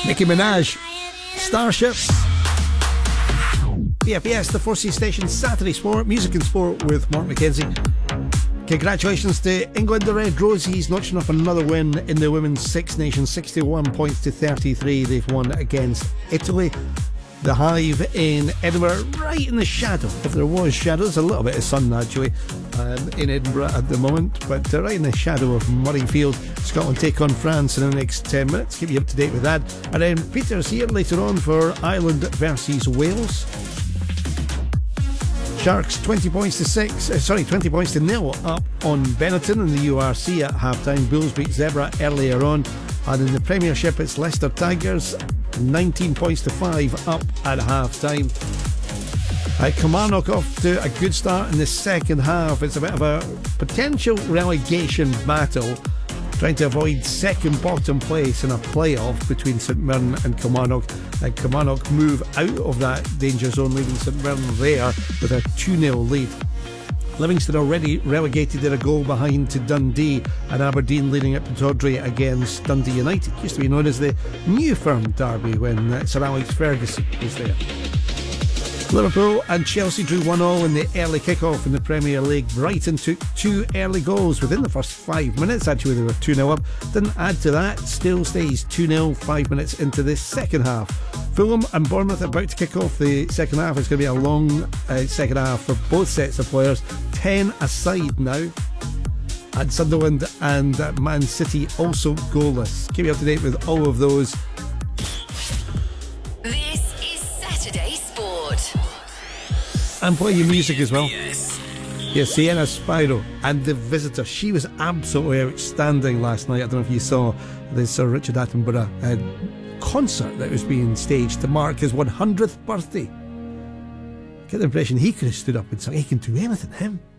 Nicki Minaj, Starships. BFBS, the 4C station, Saturday Sport, music and sport with Mark McKenzie. Congratulations to England, the Red Rosies, notching up another win in the Women's Six Nations, 61 points to 33. They've won against Italy. The Hive in Edinburgh, right in the shadow, if there was shadows, a little bit of sun actually in Edinburgh at the moment, but right in the shadow of Murrayfield. Scotland take on France in the next 10 minutes. Keep you up to date with that. And then Peter's here later on for Ireland versus Wales. Sharks 20 points to 0 up on Benetton in the URC at half-time. Bulls beat Zebra earlier on. And in the Premiership, it's Leicester Tigers 19 points to 5 up at half-time. Kilmarnock off to a good start in the second half. It's a bit of a potential relegation battle, trying to avoid second bottom place in a playoff between St Mirren and Kilmarnock. And Kilmarnock move out of that danger zone, leaving St Mirren there with a 2-0 lead. Livingston already relegated, they're a goal behind to Dundee, and Aberdeen leading at Pittodrie against Dundee United. Used to be known as the New Firm Derby when Sir Alex Ferguson was there. Liverpool and Chelsea drew 1-1 in the early kick-off in the Premier League. Brighton took 2 early goals within the first 5 minutes. Actually, they were 2-0 up. Didn't add to that. Still stays 2-0 5 minutes into the second half. Fulham and Bournemouth about to kick off the second half. It's going to be a long second half for both sets of players. 10 aside now. And Sunderland and Man City also goalless. Keep you up to date with all of those. This is Saturday Sport. And play your music as well. Yes, Sienna Spiro and The Visitor. She was absolutely outstanding last night. I don't know if you saw the Sir Richard Attenborough concert that was being staged to mark his 100th birthday. Get the impression he could have stood up and sung. He can do anything, him.